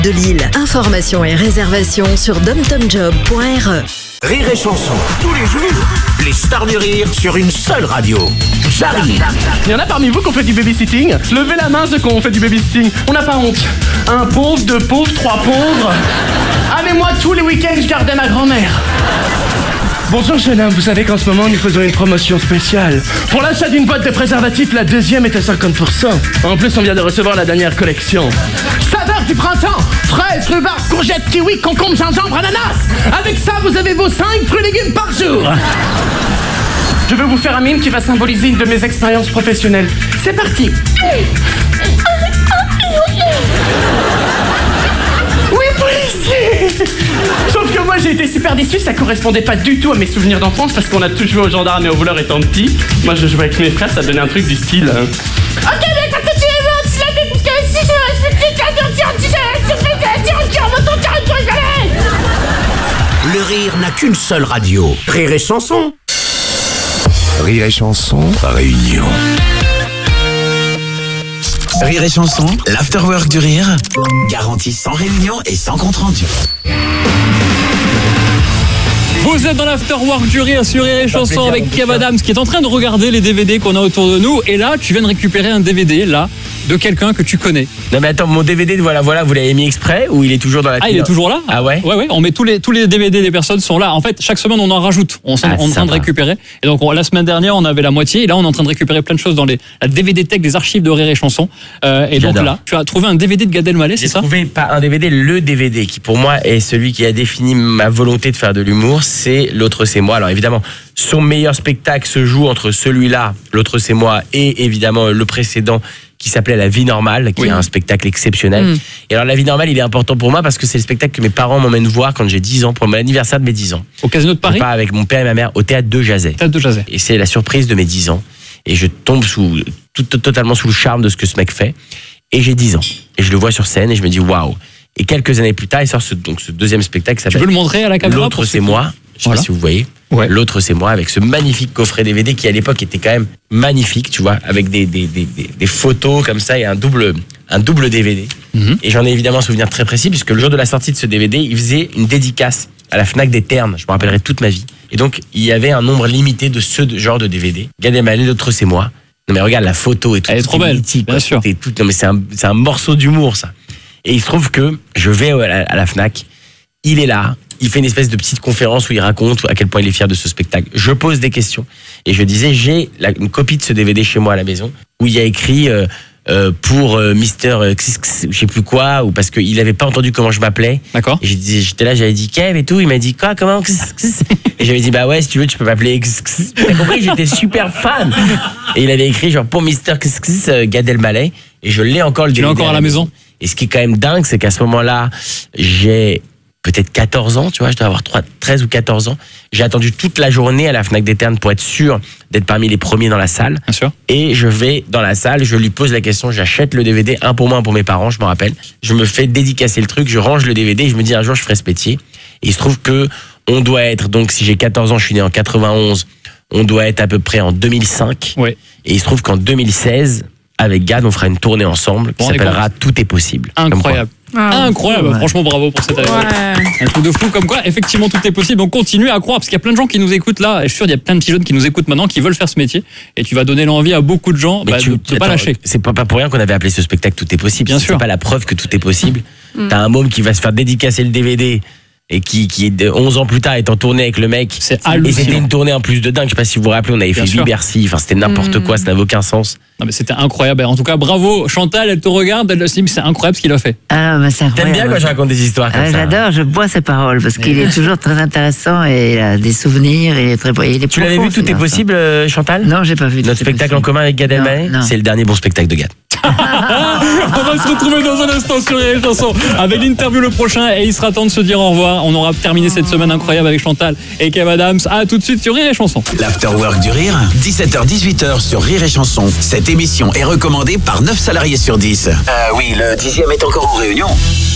de Lille. Informations et réservations sur domtomjob.re. Rire et chanson, tous les jours, les stars du rire sur une seule radio. J'arrive. Il y en a parmi vous qui ont fait du babysitting? Levez la main ceux qui ont fait du babysitting. On n'a pas honte. Un pauvre, deux pauvres, trois pauvres. Ah mais moi tous les week-ends je gardais ma grand-mère. Bonjour jeune homme, vous savez qu'en ce moment nous faisons une promotion spéciale. Pour l'achat d'une boîte de préservatifs, la deuxième est à 50%. En plus on vient de recevoir la dernière collection. Saveur du printemps, fraises, rhubarbe, courgettes, kiwi, concombre, gingembre, ananas. Avec ça vous avez vos 5 fruits et légumes par jour. Je veux vous faire un mime qui va symboliser une de mes expériences professionnelles. C'est parti. Oui, policier. Sauf que moi j'ai été super déçu, ça correspondait pas du tout à mes souvenirs d'enfance parce qu'on a tous joué aux gendarmes et aux voleurs étant petit. Moi je jouais avec mes frères, ça donnait un truc du style. Ok mais quand tu es mort, tu l'as fait parce que si je Le rire n'a qu'une seule radio. Rire et chanson. Rire et chanson, réunion. Rire et chanson, l'afterwork du rire, garantie sans réunion et sans compte rendu. Vous êtes dans l'afterwork du rire sur Rire et chanson avec Kev Adams qui est en train de regarder les DVD qu'on a autour de nous. Et là, tu viens de récupérer un DVD, là, de quelqu'un que tu connais. Non mais attends, mon DVD, voilà, vous l'avez mis exprès ou il est toujours dans la pile? Ah, il est toujours là? Ah ouais? Ouais, on met tous les DVD des personnes sont là. En fait, chaque semaine, on en rajoute. On est en train de récupérer. Et donc, la semaine dernière, on avait la moitié. Et là, on est en train de récupérer plein de choses dans la DVD tech des archives de Rire et chanson. Et donc là, tu as trouvé un DVD de Gad Elmaleh, c'est ça? J'ai trouvé pas un DVD, le DVD qui pour moi est celui qui a défini ma volonté de faire de l'humour, c'est L'autre c'est moi. Alors évidemment, son meilleur spectacle se joue entre celui-là, L'autre c'est moi, et évidemment le précédent qui s'appelait La vie normale, qui est un spectacle exceptionnel. Et alors La vie normale, il est important pour moi parce que c'est le spectacle que mes parents m'emmènent voir quand j'ai 10 ans, pour mon anniversaire de mes 10 ans. Au Casino de Paris? Pas avec mon père et ma mère, au Théâtre de Jazet. Théâtre de Jazet. Et c'est la surprise de mes 10 ans. Et je tombe totalement sous le charme de ce que ce mec fait. Et j'ai 10 ans. Et je le vois sur scène et je me dis waouh. Et quelques années plus tard, il sort ce deuxième spectacle qui s'appelle... Tu peux le montrer à la caméra? L'autre c'est moi. Je sais pas si vous voyez. Ouais. L'autre c'est moi, avec ce magnifique coffret DVD qui à l'époque était quand même magnifique, tu vois, avec des photos comme ça et un double DVD. Et j'en ai évidemment un souvenir très précis puisque le jour de la sortie de ce DVD, il faisait une dédicace à la Fnac des Ternes. Je me rappellerai toute ma vie. Et donc il y avait un nombre limité de ce genre de DVD. Gad Elmaleh, L'autre c'est moi. Non mais regarde la photo et tout. Elle est trop belle, mythique, bien sûr. Non mais c'est un morceau d'humour ça. Et il se trouve que je vais à la Fnac, il est là. Il fait une espèce de petite conférence où il raconte à quel point il est fier de ce spectacle. Je pose des questions et je disais j'ai une copie de ce DVD chez moi à la maison où il y a écrit pour Mister je sais plus quoi, ou parce qu'il avait pas entendu comment je m'appelais. D'accord. Et j'étais là, j'avais dit Kev et tout, il m'a dit quoi, comment et j'avais dit bah ouais, si tu veux tu peux m'appeler. T'as compris, j'étais super fan. Et il avait écrit genre pour Mister Gad Elmaleh et je l'ai encore le DVD. Tu l'as encore à la maison. Et ce qui est quand même dingue, c'est qu'à ce moment-là, j'ai peut-être 14 ans, tu vois, je dois avoir 13 ou 14 ans. J'ai attendu toute la journée à la Fnac des Ternes pour être sûr d'être parmi les premiers dans la salle. Bien sûr. Et je vais dans la salle, je lui pose la question, j'achète le DVD, un pour moi, un pour mes parents, je me rappelle. Je me fais dédicacer le truc, je range le DVD, et je me dis un jour je ferai ce métier. Et il se trouve que on doit être, donc si j'ai 14 ans, je suis né en 91, on doit être à peu près en 2005. Ouais. Et il se trouve qu'en 2016, avec Gad, on fera une tournée ensemble qui s'appellera Tout est possible. Incroyable. Incroyable, ouais. Franchement bravo pour cette année. Un truc de fou comme quoi effectivement tout est possible, donc continuez à croire parce qu'il y a plein de gens qui nous écoutent là, et je suis sûr il y a plein de petits jeunes qui nous écoutent maintenant qui veulent faire ce métier et tu vas donner l'envie à beaucoup de gens de pas lâcher. C'est pas pour rien qu'on avait appelé ce spectacle Tout est possible. Bien sûr. C'est pas la preuve que tout est possible. T'as un môme qui va se faire dédicacer le DVD et qui 11 ans plus tard est en tournée avec le mec. C'est hallucinant. Et c'était une tournée en plus de dingue. Je sais pas si vous vous rappelez, on avait fait Bercy. Enfin, c'était n'importe quoi, ça n'avait aucun sens. Non mais c'était incroyable. En tout cas, bravo. Chantal, elle te regarde, elle se dit, c'est incroyable ce qu'il a fait. Ah, bah, c'est incroyable. T'aimes bien quand je raconte des histoires comme ça? J'adore, je bois ses paroles parce qu'il est toujours très intéressant et il a des souvenirs. Il est très, il est tu l'avais vu, Tout est possible, Chantal? Non, j'ai pas vu. Notre spectacle en commun avec Gad Elmaleh? C'est le dernier bon spectacle de Gad. On va se retrouver dans un instant sur Rire et chanson avec l'interview le prochain et il sera temps de se dire au revoir. On aura terminé cette semaine incroyable avec Chantal et Kev Adams. À tout de suite sur Rire et chanson. L'afterwork du rire, 17h-18h sur Rire et chanson. Cette émission est recommandée par 9 salariés sur 10. Oui, le 10e est encore en réunion.